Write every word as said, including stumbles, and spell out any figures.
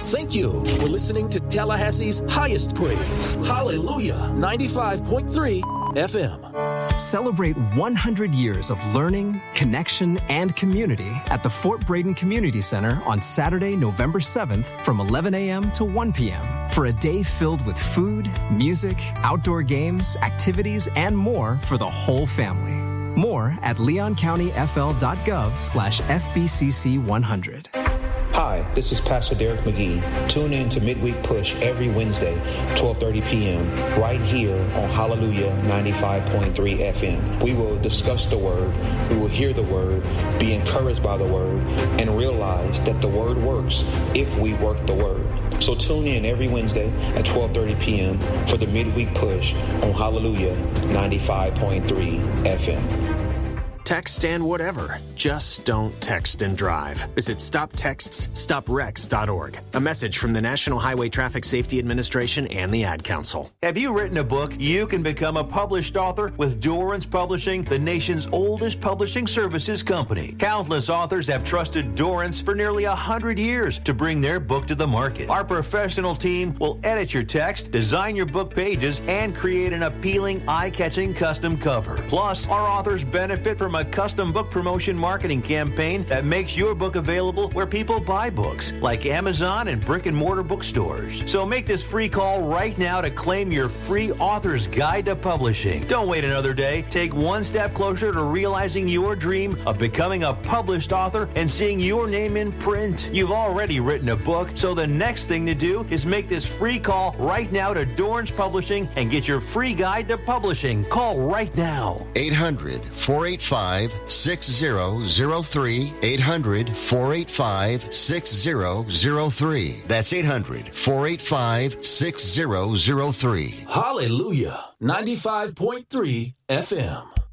Thank you for listening to Tallahassee's highest praise. Hallelujah, ninety-five point three F M. Celebrate one hundred years of learning, connection, and community at the Fort Braden Community Center on Saturday, November seventh from eleven a.m. to one p.m. for a day filled with food, music, outdoor games, activities, and more for the whole family. More at leoncountyfl.gov slash FBCC100. Hi, this is Pastor Derek McGee. Tune in to Midweek Push every Wednesday, twelve thirty p.m., right here on Hallelujah ninety-five point three F M. We will discuss the Word, we will hear the Word, be encouraged by the Word, and realize that the Word works if we work the Word. So tune in every Wednesday at twelve thirty p.m. for the Midweek Push on Hallelujah ninety-five point three F M. Text and whatever. Just don't text and drive. Visit stop texts stop wrecks dot org. A message from the National Highway Traffic Safety Administration and the Ad Council. Have you written a book? You can become a published author with Dorrance Publishing, the nation's oldest publishing services company. Countless authors have trusted Dorrance for nearly one hundred years to bring their book to the market. Our professional team will edit your text, design your book pages, and create an appealing, eye-catching custom cover. Plus, our authors benefit from a custom book promotion marketing campaign that makes your book available where people buy books, like Amazon and brick and mortar bookstores. So make this free call right now to claim your free author's guide to publishing. Don't wait another day. Take one step closer to realizing your dream of becoming a published author and seeing your name in print. You've already written a book, so the next thing to do is make this free call right now to Dorrance Publishing and get your free guide to publishing. Call right now. eight hundred, four eight five, six zero zero three. eight hundred, four eight five, six zero zero three. That's eight hundred, four eight five, six zero zero three. Hallelujah, ninety-five point three F M.